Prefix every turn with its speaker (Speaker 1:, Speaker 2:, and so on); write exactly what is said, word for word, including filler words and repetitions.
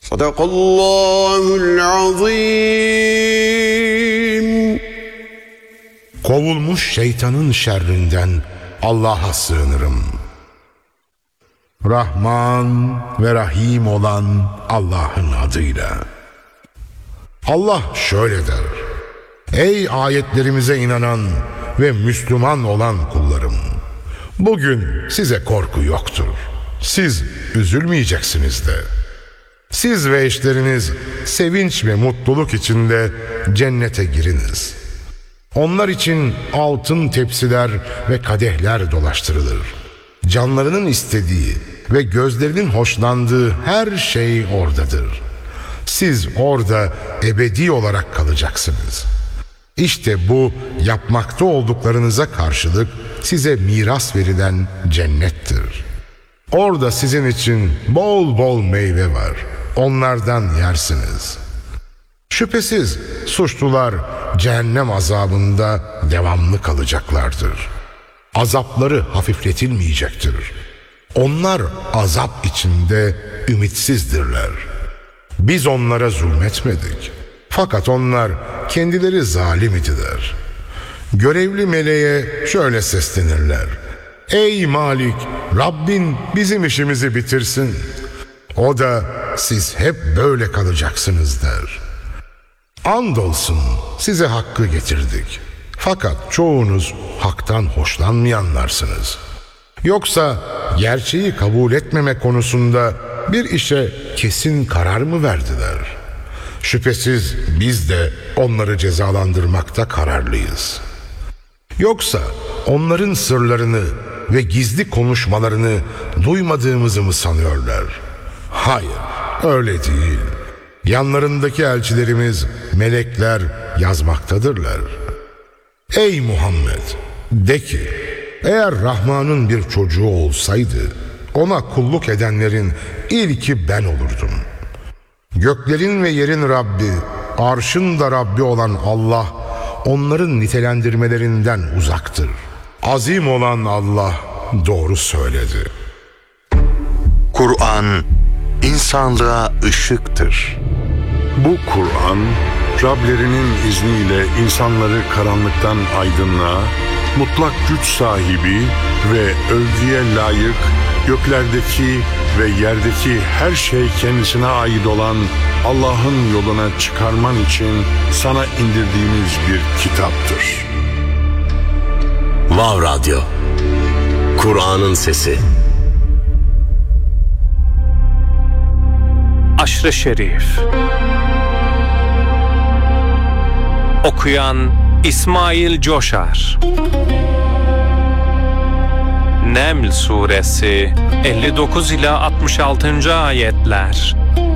Speaker 1: Sadakallahul azim.
Speaker 2: Kovulmuş şeytanın şerrinden Allah'a sığınırım. Rahman ve Rahim olan Allah'ın adıyla. Allah şöyle der: Ey ayetlerimize inanan ve Müslüman olan kullarım! Bugün size korku yoktur. Siz üzülmeyeceksiniz de. Siz ve eşleriniz sevinç ve mutluluk içinde cennete giriniz. Onlar için altın tepsiler ve kadehler dolaştırılır. Canlarının istediği ve gözlerinin hoşlandığı her şey oradadır. Siz orada ebedi olarak kalacaksınız. İşte bu yapmakta olduklarınıza karşılık size miras verilen cennettir. Orada sizin için bol bol meyve var. Onlardan yersiniz. Şüphesiz suçlular cehennem azabında devamlı kalacaklardır. Azapları hafifletilmeyecektir. Onlar azap içinde ümitsizdirler. Biz onlara zulmetmedik. Fakat onlar kendileri zalim idiler. Görevli meleğe şöyle seslenirler: Ey Malik, Rabbin bizim işimizi bitirsin. O da siz hep böyle kalacaksınız der. Andolsun size hakkı getirdik. Fakat çoğunuz haktan hoşlanmayanlarsınız. Yoksa gerçeği kabul etmeme konusunda bir işe kesin karar mı verdiler? Şüphesiz biz de onları cezalandırmakta kararlıyız. Yoksa onların sırlarını ve gizli konuşmalarını duymadığımızı mı sanıyorlar? Hayır, öyle değil. Yanlarındaki elçilerimiz, melekler yazmaktadırlar. Ey Muhammed! De ki, eğer Rahman'ın bir çocuğu olsaydı, ona kulluk edenlerin ilki ben olurdum. Göklerin ve yerin Rabbi, arşın da Rabbi olan Allah, onların nitelendirmelerinden uzaktır. Azim olan Allah doğru söyledi.
Speaker 3: Kur'an, insanlığa ışıktır.
Speaker 4: Bu Kur'an, Rablerinin izniyle insanları karanlıktan aydınlığa, mutlak güç sahibi ve övgüye layık, göklerdeki ve yerdeki her şey kendisine ait olan Allah'ın yoluna çıkarman için sana indirdiğimiz bir kitaptır.
Speaker 5: Vav Radyo, Kur'an'ın sesi.
Speaker 6: Aşr-ı Şerif. Okuyan İsmail Coşar. Neml Suresi elli dokuz ila altmış altıncı ayetler.